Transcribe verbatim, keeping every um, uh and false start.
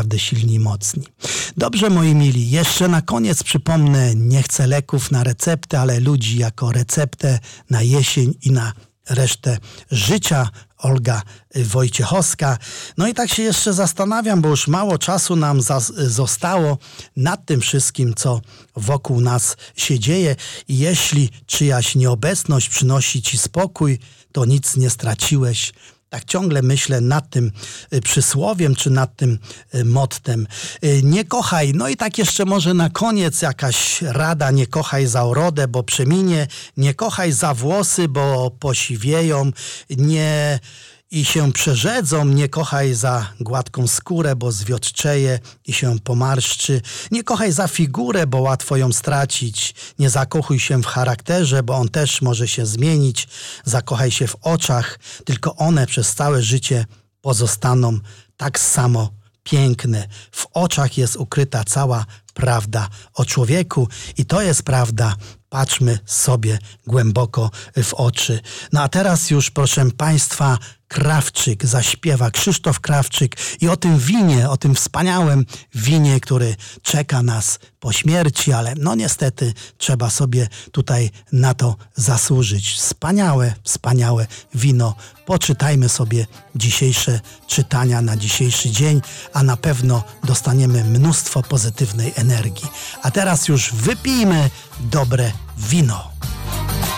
naprawdę silni i mocni. Dobrze, moi mili, jeszcze na koniec przypomnę, nie chcę leków na receptę, ale ludzi jako receptę na jesień i na resztę życia. Olga Wojciechowska. No i tak się jeszcze zastanawiam, bo już mało czasu nam zostało nad tym wszystkim, co wokół nas się dzieje. I jeśli czyjaś nieobecność przynosi ci spokój, to nic nie straciłeś. Tak ciągle myślę nad tym przysłowiem, czy nad tym mottem. Nie kochaj, no i tak jeszcze może na koniec jakaś rada, nie kochaj za urodę, bo przeminie, nie kochaj za włosy, bo posiwieją, nie i się przerzedzą, nie kochaj za gładką skórę, bo zwiotczeje i się pomarszczy, nie kochaj za figurę, bo łatwo ją stracić, nie zakochuj się w charakterze, bo on też może się zmienić, zakochaj się w oczach, tylko one przez całe życie pozostaną tak samo piękne. W oczach jest ukryta cała prawda o człowieku i to jest prawda. Patrzmy sobie głęboko w oczy. No a teraz już, proszę Państwa, Krawczyk zaśpiewa, Krzysztof Krawczyk i o tym winie, o tym wspaniałym winie, który czeka nas po śmierci, ale no niestety trzeba sobie tutaj na to zasłużyć. Wspaniałe, wspaniałe wino. Poczytajmy sobie dzisiejsze czytania na dzisiejszy dzień, a na pewno dostaniemy mnóstwo pozytywnej energii. A teraz już wypijmy dobre wino.